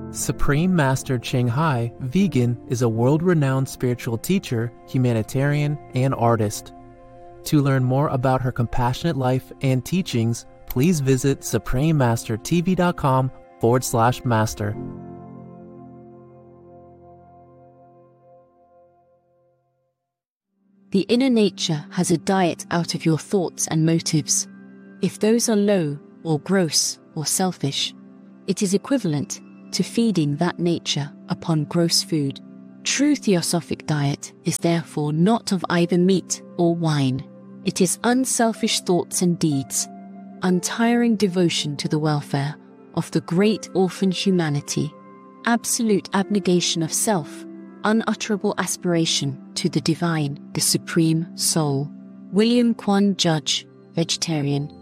Supreme Master Ching Hai, vegan, is a world-renowned spiritual teacher, humanitarian, and artist. To learn more about her compassionate life and teachings, please visit suprememastertv.com/master. The inner nature has a diet out of your thoughts and motives. If those are low, or gross, or selfish, it is equivalent to feeding that nature upon gross food. True theosophic diet is therefore not of either meat or wine. It is unselfish thoughts and deeds, untiring devotion to the welfare of the great orphan humanity, absolute abnegation of self, unutterable aspiration to the divine, the supreme soul. William Quan Judge, vegetarian.